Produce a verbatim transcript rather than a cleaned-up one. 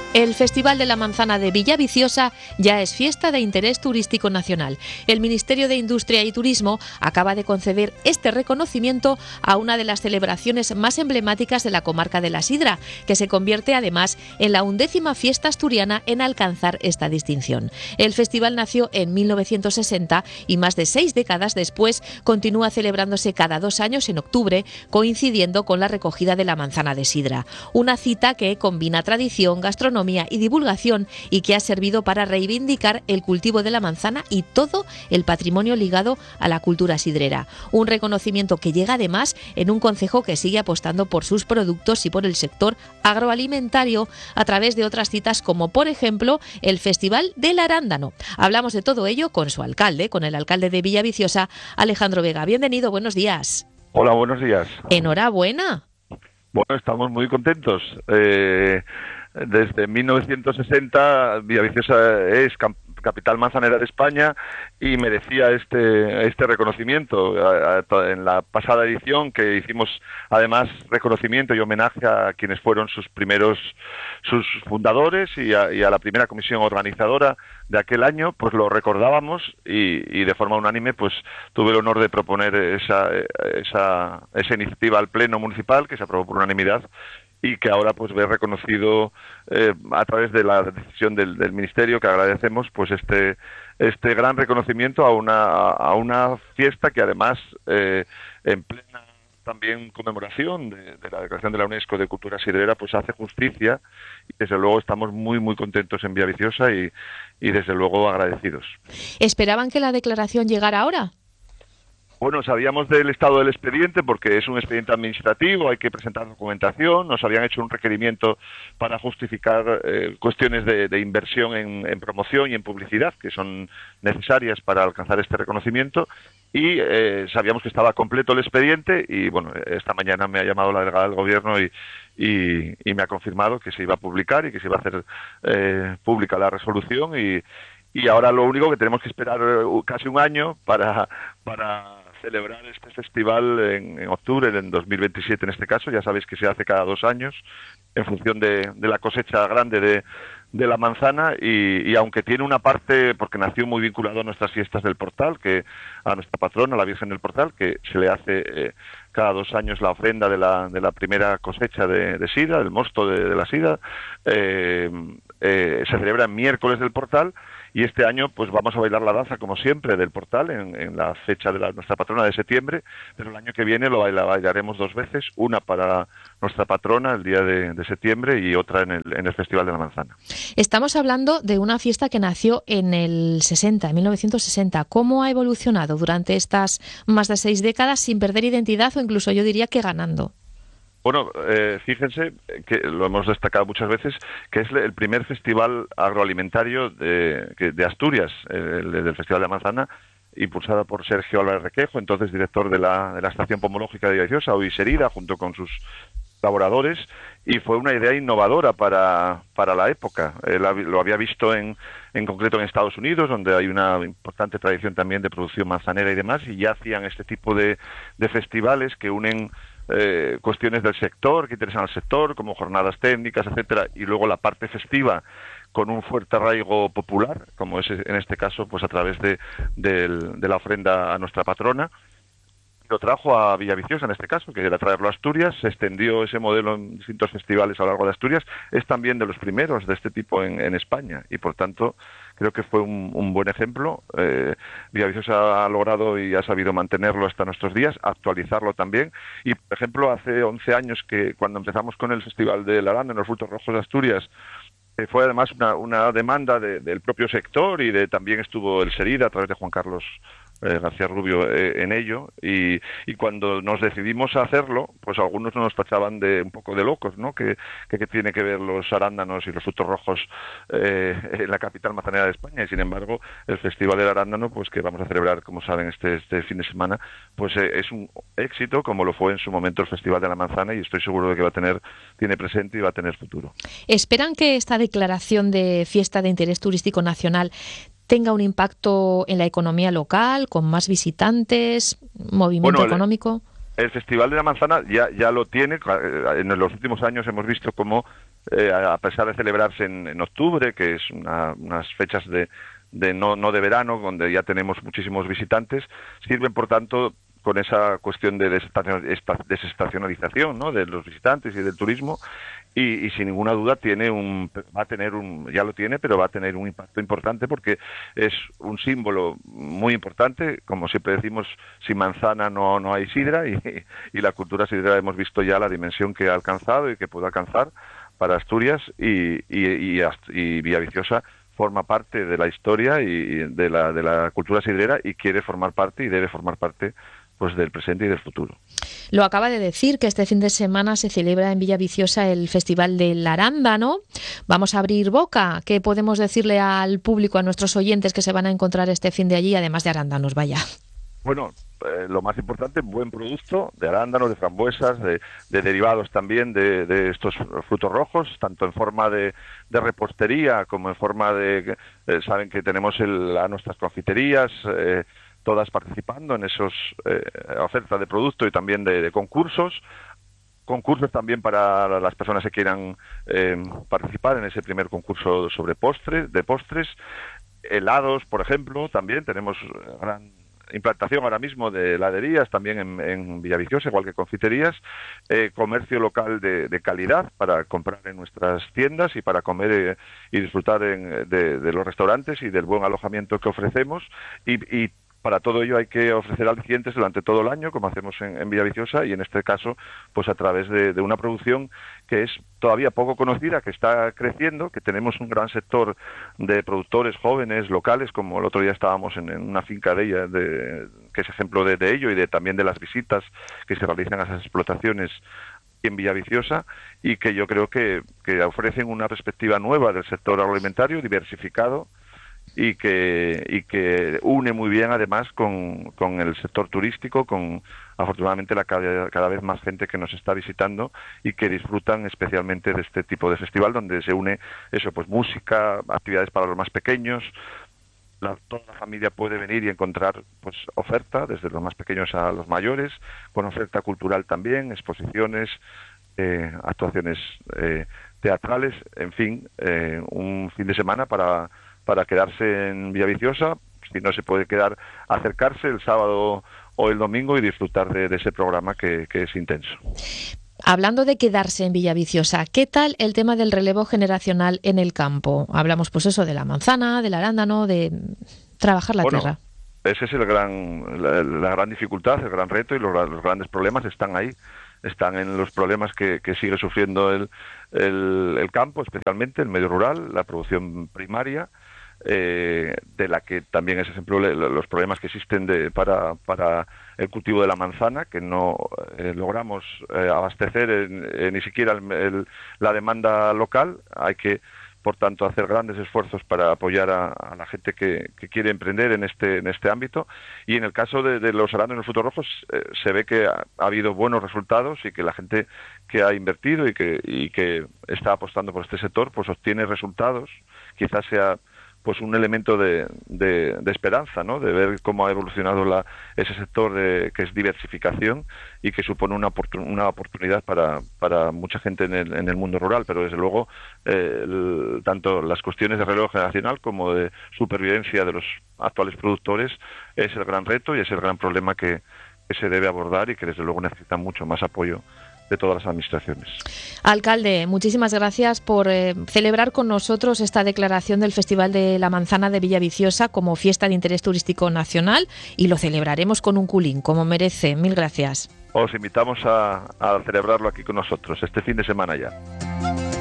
El Festival de la Manzana de Villaviciosa ya es fiesta de interés turístico nacional. El Ministerio de Industria y Turismo acaba de conceder este reconocimiento a una de las celebraciones más emblemáticas de la comarca de la Sidra, que se convierte además en la undécima fiesta asturiana en alcanzar esta distinción. El festival nació en mil novecientos sesenta y más de seis décadas después continúa celebrándose cada dos años en octubre, coincidiendo con la recogida de la manzana de sidra. Una cita que combina tradición, gastronomía y divulgación y que ha servido para reivindicar el cultivo de la manzana y todo el patrimonio ligado a la cultura sidrera. Un reconocimiento que llega además en un concejo que sigue apostando por sus productos y por el sector agroalimentario a través de otras citas como por ejemplo el Festival del Arándano. Hablamos de todo ello con su alcalde, con el alcalde de Villaviciosa, Alejandro Vega. Bienvenido, buenos días. Hola, buenos días. Enhorabuena. Bueno, estamos muy contentos. Eh, desde mil novecientos sesenta Villaviciosa es capital manzanera de España y merecía este este reconocimiento. En la pasada edición, que hicimos además reconocimiento y homenaje a quienes fueron sus primeros, sus fundadores y a, y a la primera comisión organizadora de aquel año, pues lo recordábamos y, y de forma unánime pues tuve el honor de proponer esa, esa, esa iniciativa al Pleno Municipal, que se aprobó por unanimidad y que ahora pues ve reconocido eh, a través de la decisión del, del Ministerio, que agradecemos pues este este gran reconocimiento a una a una fiesta que además eh, en plena también conmemoración de, de la declaración de la UNESCO de cultura sidrera pues hace justicia y desde luego estamos muy muy contentos en Villaviciosa y, y desde luego agradecidos. ¿Esperaban que la declaración llegara ahora? Bueno, sabíamos del estado del expediente porque es un expediente administrativo, hay que presentar documentación, nos habían hecho un requerimiento para justificar eh, cuestiones de, de inversión en, en promoción y en publicidad que son necesarias para alcanzar este reconocimiento y eh, sabíamos que estaba completo el expediente y bueno, esta mañana me ha llamado la delegada del Gobierno y, y, y me ha confirmado que se iba a publicar y que se iba a hacer eh, pública la resolución y, y ahora lo único que tenemos que esperar casi un año para... para celebrar este festival en, en octubre, en dos mil veintisiete en este caso. Ya sabéis que se hace cada dos años en función de, de la cosecha grande de, de la manzana y, y aunque tiene una parte, porque nació muy vinculado a nuestras fiestas del Portal, que a nuestra patrona, la Virgen del Portal, que se le hace eh, cada dos años la ofrenda de la, de la primera cosecha de, de sidra, del mosto de, de la sidra, eh, eh, se celebra en miércoles del Portal. Y este año pues vamos a bailar la danza como siempre del Portal en, en la fecha de la, nuestra patrona de septiembre, pero el año que viene lo baila, bailaremos dos veces, una para nuestra patrona el día de, de septiembre y otra en el, en el Festival de la Manzana. Estamos hablando de una fiesta que nació en el sesenta, en mil novecientos sesenta. ¿Cómo ha evolucionado durante estas más de seis décadas sin perder identidad o incluso yo diría que ganando? Bueno, eh, fíjense que lo hemos destacado muchas veces, que es el primer festival agroalimentario de, de Asturias, el, el del Festival de la Manzana, impulsada por Sergio Álvarez Requejo, entonces director de la, de la Estación Pomológica de Villaviciosa, hoy Serida, junto con sus colaboradores, y fue una idea innovadora para, para la época. Él lo había visto en, en concreto en Estados Unidos, donde hay una importante tradición también de producción manzanera y demás, y ya hacían este tipo de, de festivales que unen Eh, cuestiones del sector, que interesan al sector, como jornadas técnicas, etcétera, y luego la parte festiva con un fuerte arraigo popular, como es en este caso, pues a través de, de, de la ofrenda a nuestra patrona. Lo trajo a Villaviciosa en este caso, que era traerlo a Asturias, se extendió ese modelo en distintos festivales a lo largo de Asturias, es también de los primeros de este tipo en, en España, y por tanto creo que fue un, un buen ejemplo. Eh, Villaviciosa ha logrado y ha sabido mantenerlo hasta nuestros días, actualizarlo también, y por ejemplo hace once años que cuando empezamos con el Festival del Arándano en los Frutos Rojos de Asturias, eh, fue además una, una demanda de, del propio sector y de también estuvo el Serida a través de Juan Carlos Eh, García Rubio eh, en ello y, y cuando nos decidimos a hacerlo pues algunos nos tachaban de un poco de locos, ¿no? Que, que, que tiene que ver los arándanos y los frutos rojos eh, en la capital manzanera de España y sin embargo el Festival del Arándano pues que vamos a celebrar como saben este, este fin de semana pues eh, es un éxito como lo fue en su momento el Festival de la Manzana y estoy seguro de que va a tener tiene presente y va a tener futuro. ¿Esperan que esta declaración de fiesta de interés turístico nacional tenga un impacto en la economía local, con más visitantes, movimiento bueno, económico? El, el Festival de la Manzana ya, ya lo tiene. En los últimos años hemos visto cómo eh, a pesar de celebrarse en, en octubre, que es una, unas fechas de, de no, no de verano, donde ya tenemos muchísimos visitantes, sirven, por tanto, con esa cuestión de desestacionalización, ¿no?, de los visitantes y del turismo, y, y sin ninguna duda tiene un, va a tener un, ya lo tiene, pero va a tener un impacto importante porque es un símbolo muy importante. Como siempre decimos, sin manzana no, no hay sidra, y, y la cultura sidrera hemos visto ya la dimensión que ha alcanzado y que puede alcanzar para Asturias, y, y, y, y Villaviciosa forma parte de la historia y de la, de la cultura sidrera, y quiere formar parte y debe formar parte, pues, del presente y del futuro. Lo acaba de decir, que este fin de semana se celebra en Villaviciosa el Festival del Arándano. Vamos a abrir boca. ¿Qué podemos decirle al público, a nuestros oyentes que se van a encontrar este fin de allí, además de arándanos, vaya? Bueno, eh, lo más importante, buen producto de arándanos, de frambuesas, de, de derivados también de, de estos frutos rojos, tanto en forma de, de repostería como en forma de... Eh, saben que tenemos el, a nuestras confiterías... Eh, todas participando en esos eh, ofertas de producto y también de, de concursos, concursos también para las personas que quieran eh, participar en ese primer concurso sobre postres, de postres, helados, por ejemplo, también tenemos gran implantación ahora mismo de heladerías también en, en Villaviciosa, igual que confiterías, eh, comercio local de, de calidad para comprar en nuestras tiendas y para comer eh, y disfrutar en, de, de los restaurantes y del buen alojamiento que ofrecemos, y, y para todo ello hay que ofrecer alicientes durante todo el año, como hacemos en, en Villaviciosa, y en este caso, pues a través de, de una producción que es todavía poco conocida, que está creciendo, que tenemos un gran sector de productores jóvenes, locales, como el otro día estábamos en, en una finca de ella, de, que es ejemplo de, de ello, y de también de las visitas que se realizan a esas explotaciones en Villaviciosa, y que yo creo que, que ofrecen una perspectiva nueva del sector agroalimentario, diversificado, y que y que une muy bien además con, con el sector turístico, con afortunadamente la cada, cada vez más gente que nos está visitando y que disfrutan especialmente de este tipo de festival, donde se une eso, pues música, actividades para los más pequeños. La, toda la familia puede venir y encontrar, pues, oferta, desde los más pequeños a los mayores, con oferta cultural también, exposiciones, eh, actuaciones eh, teatrales, en fin, eh, un fin de semana para para quedarse en Villaviciosa. Si no se puede quedar, acercarse el sábado o el domingo y disfrutar de, de ese programa que, que es intenso. Hablando de quedarse en Villaviciosa, ¿qué tal el tema del relevo generacional en el campo? Hablamos, pues eso, de la manzana, del arándano, de trabajar la bueno, tierra. Ese es el gran, la, la gran dificultad, el gran reto, y los, los grandes problemas están ahí. Están en los problemas que, que sigue sufriendo el, el, el campo, especialmente el medio rural, la producción primaria, Eh, de la que también es ejemplo los problemas que existen de, para, para el cultivo de la manzana, que no eh, logramos eh, abastecer en, eh, ni siquiera el, el, la demanda local. Hay que, por tanto, hacer grandes esfuerzos para apoyar a, a la gente que, que quiere emprender en este en este ámbito, y en el caso de, de los arándanos y los frutos rojos eh, se ve que ha, ha habido buenos resultados, y que la gente que ha invertido y que, y que está apostando por este sector, pues obtiene resultados. Quizás sea pues un elemento de, de, de esperanza, ¿no?, de ver cómo ha evolucionado la, ese sector de, que es diversificación, y que supone una, oportun, una oportunidad para, para mucha gente en el, en el mundo rural. Pero desde luego eh, el, tanto las cuestiones de relevo generacional como de supervivencia de los actuales productores es el gran reto y es el gran problema que, que se debe abordar, y que desde luego necesita mucho más apoyo de todas las administraciones. Alcalde, muchísimas gracias por eh, celebrar con nosotros esta declaración del Festival de la Manzana de Villaviciosa como fiesta de interés turístico nacional, y lo celebraremos con un culín, como merece. Mil gracias. Os invitamos a, a celebrarlo aquí con nosotros este fin de semana ya.